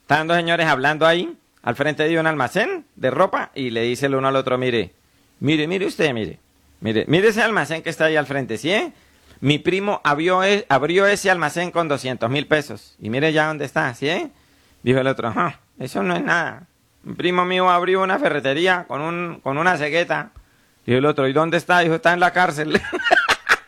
Estaban dos señores hablando ahí, al frente de un almacén de ropa, y le dice el uno al otro, mire usted, mire ese almacén que está ahí al frente, ¿sí? Mi primo abrió ese almacén con 200.000 pesos, y mire ya dónde está, ¿sí? Dijo el otro, eso no es nada. Un primo mío abrió una ferretería con una cegueta. Dijo el otro, ¿y dónde está? Dijo, está en la cárcel.